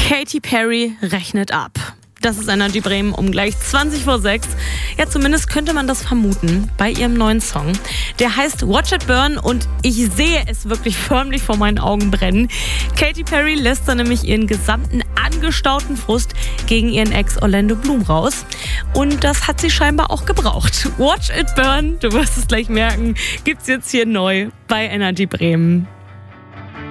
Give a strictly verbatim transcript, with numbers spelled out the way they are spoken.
Katy Perry rechnet ab. Das ist Energy Bremen um gleich zwanzig vor sechs. Ja, zumindest könnte man das vermuten bei ihrem neuen Song. Der heißt Watch It Burn und ich sehe es wirklich förmlich vor meinen Augen brennen. Katy Perry lässt da nämlich ihren gesamten angestauten Frust gegen ihren Ex Orlando Bloom raus. Und das hat sie scheinbar auch gebraucht. Watch It Burn, du wirst es gleich merken, gibt's jetzt hier neu bei Energy Bremen.